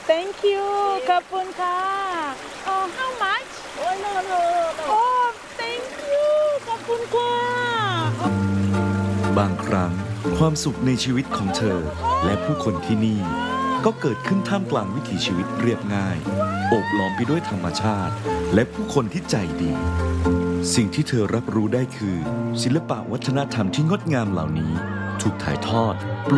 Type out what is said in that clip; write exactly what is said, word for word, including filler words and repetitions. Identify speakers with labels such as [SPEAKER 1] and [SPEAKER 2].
[SPEAKER 1] thank you ขอบคุณค่ะ oh how much
[SPEAKER 2] Oh no no no
[SPEAKER 1] oh thank you ขอบคุณค่ะ
[SPEAKER 3] บางครั้งความสุขในชีวิตของเธอและผู้คนที่นี่ก็เกิดขึ้นท่ามกลางวิถีชีวิตเรียบง่ายโอบล้อมไปด้วยธรรมชาติและผู้คนที่ใจดี สิ่งที่เธอรับรู้ได้คือศิลปะวัฒนธรรมที่งดงามเหล่านี้ถูกถ่ายทอด